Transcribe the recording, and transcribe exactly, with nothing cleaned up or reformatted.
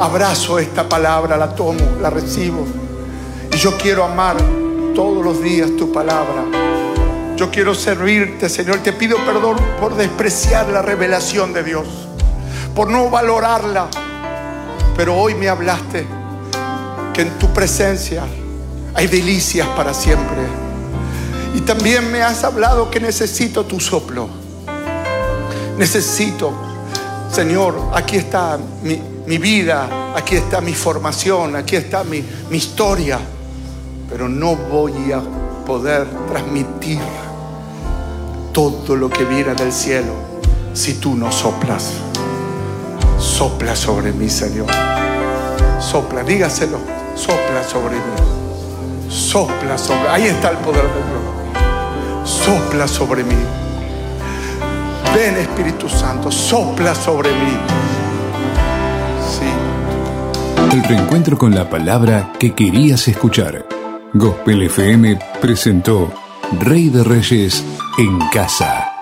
abrazo esta palabra, la tomo, la recibo. Y yo quiero amar todos los días tu palabra. Yo quiero servirte, Señor. Te pido perdón por despreciar la revelación de Dios, por no valorarla. Pero hoy me hablaste que en tu presencia hay delicias para siempre. Y también me has hablado que necesito tu soplo. Necesito, Señor, aquí está mi, mi vida, aquí está mi formación, aquí está mi, mi historia. Pero no voy a poder transmitir todo lo que viene del cielo si tú no soplas. Sopla sobre mí, Señor. Sopla, dígaselo. Sopla sobre mí. Sopla sobre. Ahí está el poder de Dios. Sopla sobre mí. Ven, Espíritu Santo, sopla sobre mí. Sí. El reencuentro con la palabra que querías escuchar. Gospel F M presentó Rey de Reyes en casa.